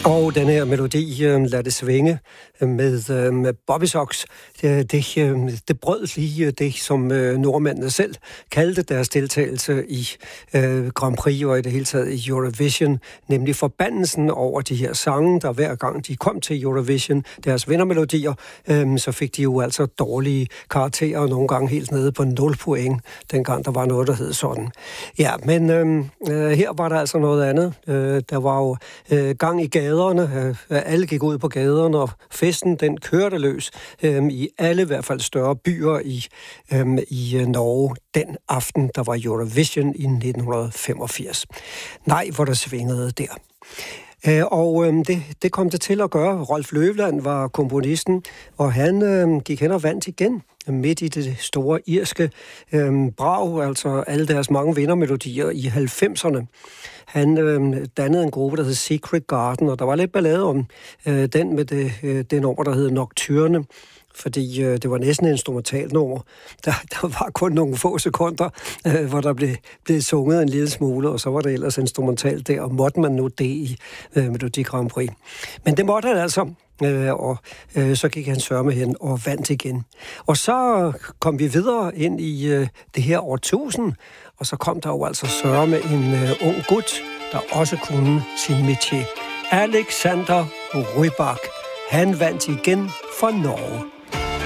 Og den her melodi, lad det svinge med Bobby Sox, det brød lige det, som nordmændene selv kaldte deres deltagelse i Grand Prix og i det hele taget i Eurovision, nemlig forbandelsen over de her sange, der hver gang de kom til Eurovision, deres vindermelodier, så fik de jo altså dårlige karakterer, og nogle gange helt nede på 0 point, dengang der var noget, der hed sådan. Ja, men her var der altså noget andet. Der var jo gang i gaderne. Alle gik ud på gaderne, og festen, den kørte løs i alle, i hvert fald større byer i Norge den aften, der var Eurovision i 1985. Nej, hvor der svingede der. Og det kom det til at gøre. Rolf Løvland var komponisten, og han gik hen og vandt igen midt i det store irske brag, altså alle deres mange vindermelodier i 90'erne. Han dannede en gruppe, der hed Secret Garden, og der var lidt ballade om den med det nummer, der hed Nocturne, fordi det var næsten en instrumentalt nummer. Der var kun nogle få sekunder, hvor der blev sunget en lille smule, og så var det ellers instrumentalt der, og måtte man nu det i Melodi Grand Prix. Men det måtte han altså, og så gik han sørme hen og vandt igen. Og så kom vi videre ind i det her årtusind, og så kom der jo altså sørme en ung gut, der også kunne sin métier. Alexander Rybak. Han vandt igen for Norge.